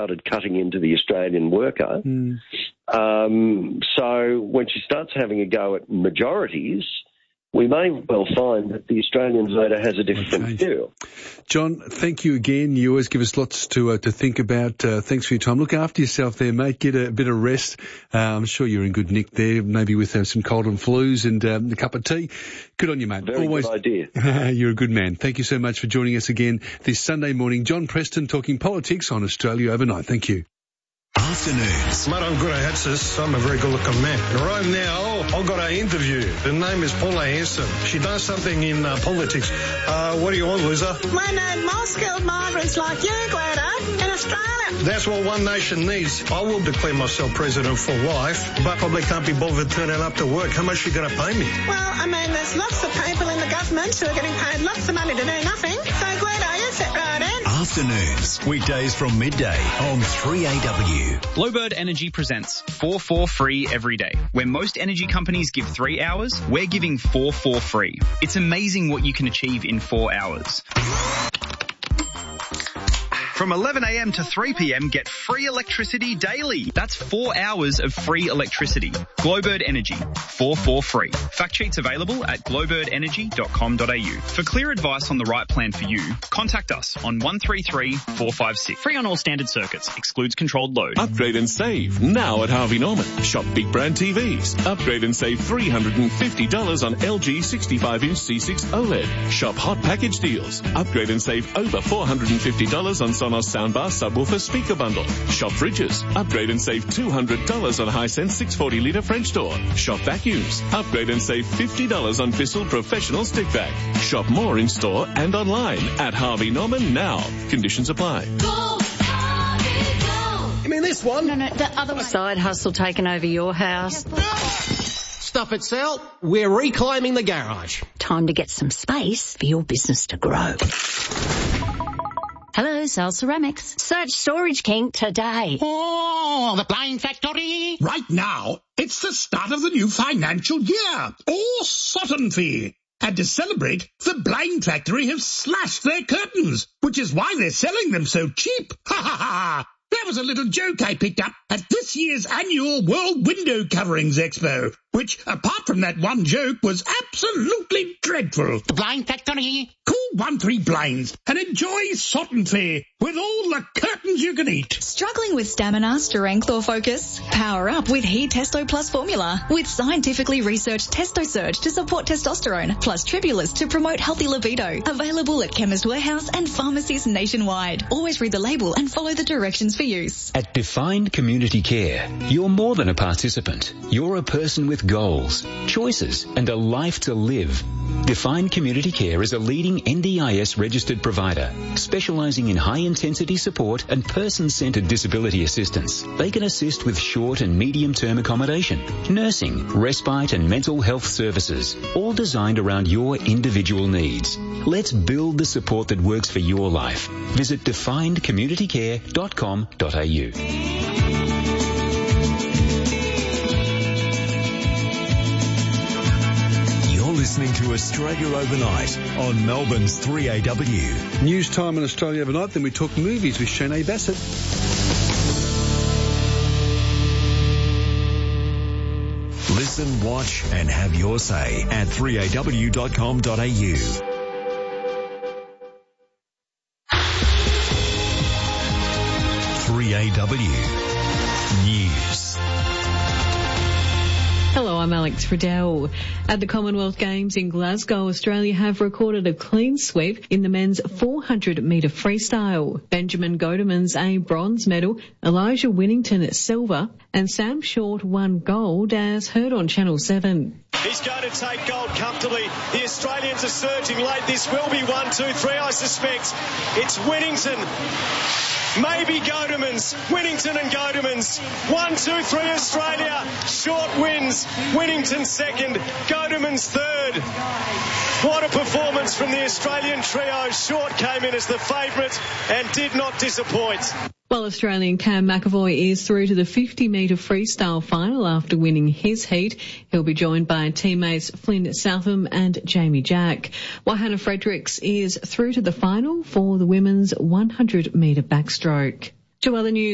started cutting into the Australian worker. So when she starts having a go at majorities, we may well find that the Australian voter has a different view. John, thank you again. You always give us lots to think about. Thanks for your time. Look after yourself there, mate. Get a bit of rest. I'm sure you're in good nick there, maybe with some cold and flus and a cup of tea. Good on you, mate. Very always good idea. You're a good man. Thank you so much for joining us again this Sunday morning. John Preston talking politics on Australia Overnight. Thank you. Afternoons. Mate, I'm G'day Hatsis. I'm a very good-looking man. And right now, I've got an interview. Her name is Paula Hanson. She does something in politics. What do you want, Liza? We need more skilled migrants like you, Guido, in Australia. That's what one nation needs. I will declare myself president for life, but probably can't be bothered turning up to work. How much are you going to pay me? Well, I mean, there's lots of people in the government who are getting paid lots of money to do nothing. So, Guido, you sit right in. Afternoons. Weekdays from midday on 3AW. Glowbird Energy presents 4 for free every day. Where most energy companies give 3 hours, we're giving 4 for free. It's amazing what you can achieve in 4 hours. From 11 a.m. to 3 p.m, get free electricity daily. That's 4 hours of free electricity. Glowbird Energy, 4 for free. Fact sheets available at glowbirdenergy.com.au. For clear advice on the right plan for you, contact us on 133 456. Free on all standard circuits. Excludes controlled load. Upgrade and save now at Harvey Norman. Shop big brand TVs. Upgrade and save $350 on LG 65-inch C6 OLED. Shop hot package deals. Upgrade and save over $450 on Sonos soundbar subwoofer speaker bundle. Shop fridges. Upgrade and save $200 on Hisense 640-litre French door. Shop vacuums. Upgrade and save $50 on Bissell professional stick vac. Shop more in store and online at Harvey Norman now. Conditions apply. Go, Harvey, go. You mean this one? No, the other one. Side hustle taken over your house. Stuff it, Sal. We're reclaiming the garage. Time to get some space for your business to grow. Hello, Sal Ceramics. Search Storage King today. Oh, the Blind Factory. Right now, it's the start of the new financial year. Oh, Sutton Fee. And to celebrate, the Blind Factory have slashed their curtains, which is why they're selling them so cheap. Ha ha ha! That was a little joke I picked up at this year's annual World Window Coverings Expo, which, apart from that one joke, was absolutely dreadful. The Blind Factory. Call 13 Blinds and enjoy Sutton Fair with all the curtains you can eat. Struggling with stamina, strength or focus? Power up with He Testo Plus formula with scientifically researched Testo Surge to support testosterone plus Tribulus to promote healthy libido. Available at Chemist Warehouse and pharmacies nationwide. Always read the label and follow the directions for use. At Defined Community Care, you're more than a participant. You're a person with goals, choices and a life to live. Defined Community Care is a leading NDIS registered provider specialising in high-intensity support and person-centred disability assistance. They can assist with short and medium-term accommodation, nursing, respite and mental health services, all designed around your individual needs. Let's build the support that works for your life. Visit definedcommunitycare.com.au. Listening to Australia Overnight on Melbourne's 3AW. News time on Australia Overnight, then we talk movies with Shanae Bassett. Listen, watch and have your say at 3aw.com.au. 3AW News. Hello, I'm Alex Friedel. At the Commonwealth Games in Glasgow, Australia have recorded a clean sweep in the men's 400-metre freestyle. Benjamin Godeman's a bronze medal, Elijah Winnington at silver, and Sam Short won gold, as heard on Channel 7. He's going to take gold comfortably. The Australians are surging late. This will be 1, 2, 3, I suspect. It's Winnington. Maybe Godemans. Winnington and Godemans. 1, 2, 3 Australia. Short wins. Winnington second. Godemans third. What a performance from the Australian trio. Short came in as the favourite and did not disappoint. Well, Australian Cam McEvoy is through to the 50-metre freestyle final after winning his heat. He'll be joined by teammates Flynn Southam and Jamie Jack. While Hannah Fredericks is through to the final for the women's 100-metre backstroke. 2 other news.